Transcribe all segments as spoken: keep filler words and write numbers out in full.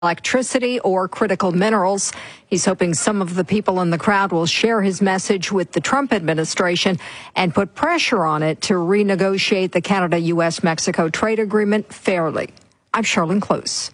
electricity or critical minerals. He's hoping some of the people in the crowd will share his message with the Trump administration and put pressure on it to renegotiate the Canada-U S Mexico trade agreement fairly. I'm Charlene Close.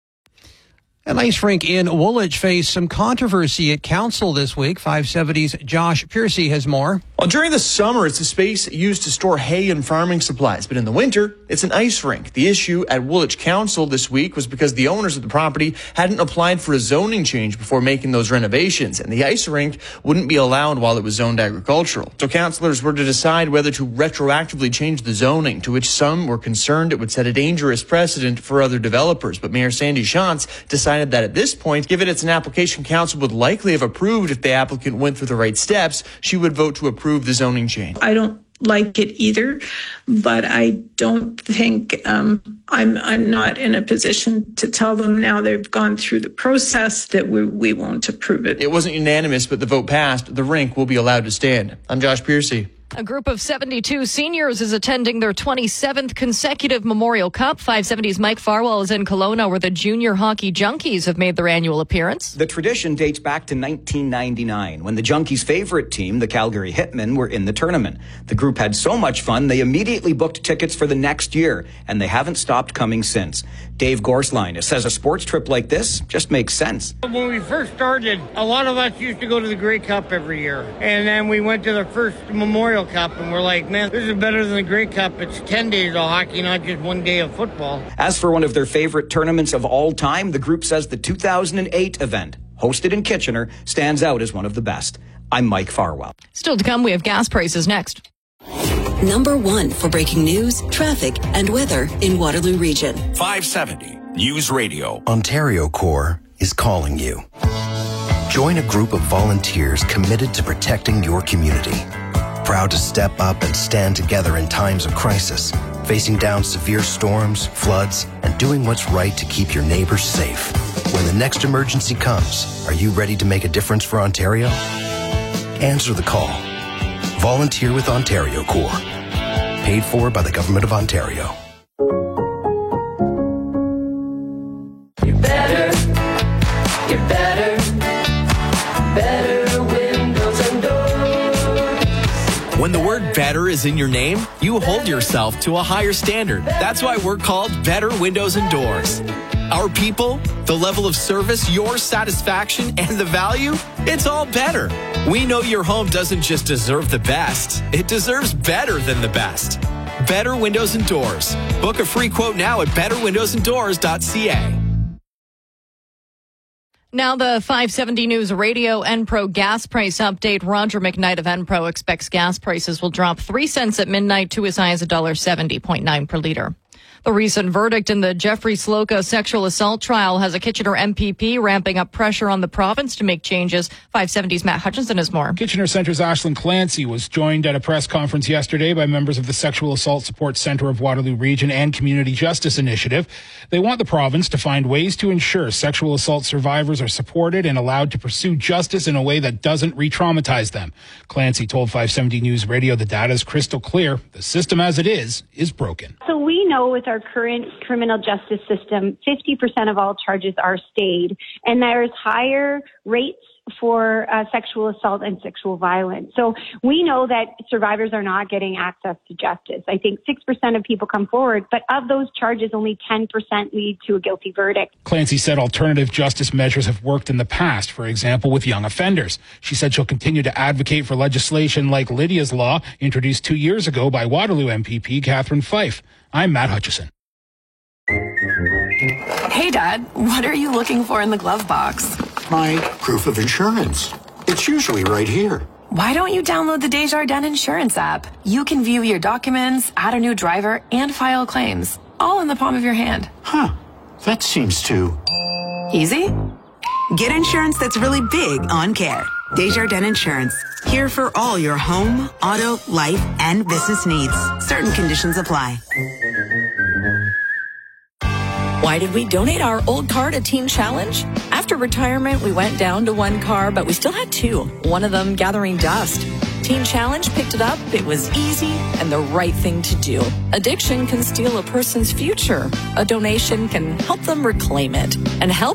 An ice rink in Woolwich faced some controversy at council this week. five seventy's Josh Piercy has more. Well, during the summer, it's a space used to store hay and farming supplies. But in the winter, it's an ice rink. The issue at Woolwich Council this week was because the owners of the property hadn't applied for a zoning change before making those renovations, and the ice rink wouldn't be allowed while it was zoned agricultural. So councillors were to decide whether to retroactively change the zoning, to which some were concerned it would set a dangerous precedent for other developers. But Mayor Sandy Shantz decided that at this point, given it's an application council would likely have approved if the applicant went through the right steps, she would vote to approve the zoning change. I don't like it either, but I don't think um, I'm I'm not in a position to tell them now they've gone through the process that we, we won't approve it. It wasn't unanimous, but the vote passed. The rink will be allowed to stand. I'm Josh Piercy. A group of seventy-two seniors is attending their twenty-seventh consecutive Memorial Cup. five seventy's Mike Farwell is in Kelowna, where the Junior Hockey Junkies have made their annual appearance. The tradition dates back to nineteen ninety-nine, when the Junkies' favorite team, the Calgary Hitmen, were in the tournament. The group had so much fun, they immediately booked tickets for the next year, and they haven't stopped coming since. Dave Gorsline says a sports trip like this just makes sense. When we first started, a lot of us used to go to the Grey Cup every year, and then we went to the first Memorial Cup, and we're like, man, this is better than the Grey Cup. It's ten days of hockey, not just one day of football. As for one of their favorite tournaments of all time, the group says the two thousand eight event, hosted in Kitchener, stands out as one of the best. I'm Mike Farwell. Still to come, we have gas prices next. Number one for breaking news, traffic, and weather in Waterloo Region. five seventy News Radio. Ontario Corps is calling you. Join a group of volunteers committed to protecting your community. Proud to step up and stand together in times of crisis, facing down severe storms, floods, and doing what's right to keep your neighbors safe. When the next emergency comes, are you ready to make a difference for Ontario? Answer the call. Volunteer with Ontario Corps. Paid for by the Government of Ontario. You're better. You're better. Better windows and doors. When the word better is in your name, you hold yourself to a higher standard. That's why we're called Better Windows and Doors. Our people, the level of service, your satisfaction, and the value, it's all better. We know your home doesn't just deserve the best, it deserves better than the best. Better Windows and Doors. Book a free quote now at better windows and doors dot c a. Now the five seventy News Radio Enpro gas price update. Roger McKnight of Enpro expects gas prices will drop three cents at midnight to as high as one dollar seventy point nine per liter. The recent verdict in the Jeffrey Sloka sexual assault trial has a Kitchener M P P ramping up pressure on the province to make changes. five seventy's Matt Hutchinson has more. Kitchener Centre's Ashlyn Clancy was joined at a press conference yesterday by members of the Sexual Assault Support Centre of Waterloo Region and Community Justice Initiative. They want the province to find ways to ensure sexual assault survivors are supported and allowed to pursue justice in a way that doesn't re-traumatize them. Clancy told five seventy News Radio the data is crystal clear. The system as it is, is broken. So we know with our current criminal justice system, fifty percent of all charges are stayed, and there's higher rates for uh, sexual assault and sexual violence. So we know that survivors are not getting access to justice. I think six percent of people come forward, but of those charges, only ten percent lead to a guilty verdict. Clancy said alternative justice measures have worked in the past, for example, with young offenders. She said she'll continue to advocate for legislation like Lydia's Law, introduced two years ago by Waterloo M P P Catherine Fife. I'm Matt Hutchison. Hey, Dad, what are you looking for in the glove box? My proof of insurance. It's usually right here. Why don't you download the Desjardins Insurance app? You can view your documents, add a new driver, and file claims, all in the palm of your hand. Huh, that seems too... easy? Get insurance that's really big on care. Desjardins Insurance. Here for all your home, auto, life, and business needs. Certain conditions apply. Why did we donate our old car to Teen Challenge? After retirement, we went down to one car, but we still had two, one of them gathering dust. Teen Challenge picked it up. It was easy and the right thing to do. Addiction can steal a person's future. A donation can help them reclaim it and help